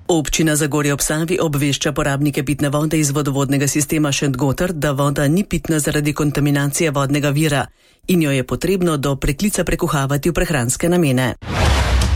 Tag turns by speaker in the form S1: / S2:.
S1: Občina Zagorje ob Savi obvešča porabnike pitne vode iz vodovodnega sistema Šentgoter, da voda ni pitna zaradi kontaminacije vodnega vira in jo je potrebno do preklica prekuhavati v prehranske namene.